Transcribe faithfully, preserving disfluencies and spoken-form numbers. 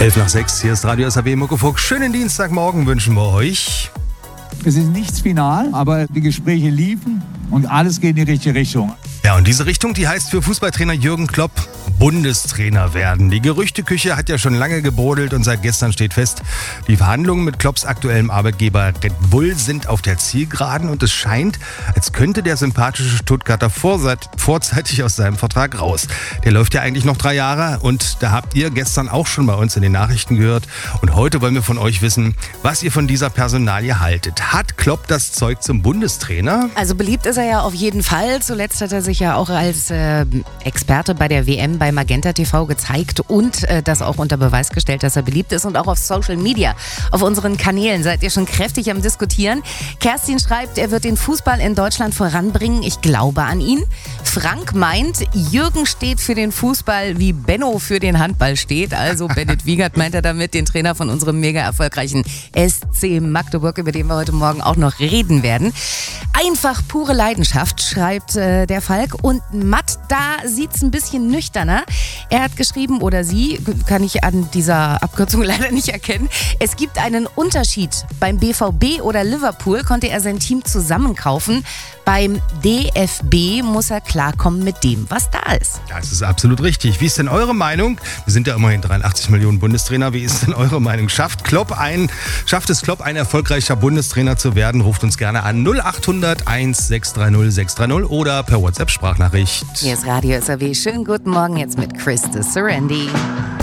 elf nach sechs, hier ist Radio S A W Muckefuck. Schönen Dienstagmorgen wünschen wir euch. Es ist nichts final, aber die Gespräche liefen und alles geht in die richtige Richtung. Ja, und diese Richtung, die heißt für Fußballtrainer Jürgen Klopp Bundestrainer werden. Die Gerüchteküche hat ja schon lange gebrodelt und seit gestern steht fest, die Verhandlungen mit Klopps aktuellem Arbeitgeber Red Bull sind auf der Zielgeraden und es scheint, als könnte der sympathische Stuttgarter vorzeitig aus seinem Vertrag raus. Der läuft ja eigentlich noch drei Jahre und da habt ihr gestern auch schon bei uns in den Nachrichten gehört und heute wollen wir von euch wissen, was ihr von dieser Personalie haltet. Hat Klopp das Zeug zum Bundestrainer? Also beliebt ist er ja auf jeden Fall. Zuletzt hat er sich ja auch als äh, Experte bei der W M bei Magenta T V gezeigt und äh, das auch unter Beweis gestellt, dass er beliebt ist. Und auch auf Social Media, auf unseren Kanälen seid ihr schon kräftig am Diskutieren. Kerstin schreibt, er wird den Fußball in Deutschland voranbringen. Ich glaube an ihn. Frank meint, Jürgen steht für den Fußball, wie Benno für den Handball steht. Also Bennett Wiegert meint er damit, den Trainer von unserem mega erfolgreichen S C Magdeburg, über den wir heute Morgen auch noch reden werden. Einfach pure Leidenschaft, schreibt äh, der Falk. Und Matt, da sieht's ein bisschen nüchterner. Er hat geschrieben, oder sie, kann ich an dieser Abkürzung leider nicht erkennen, es gibt einen Unterschied. Beim B V B oder Liverpool konnte er sein Team zusammenkaufen. Beim D F B muss er klarkommen mit dem, was da ist. Das ist absolut richtig. Wie ist denn eure Meinung? Wir sind ja immerhin dreiundachtzig Millionen Bundestrainer. Wie ist denn eure Meinung? Schafft Klopp ein, schafft es Klopp, ein erfolgreicher Bundestrainer zu werden? Ruft uns gerne an null acht hundert eins sechs drei null sechs drei null oder per WhatsApp-Sprachnachricht. Hier ist Radio S A W. Schönen guten Morgen jetzt mit Chris de Serendi.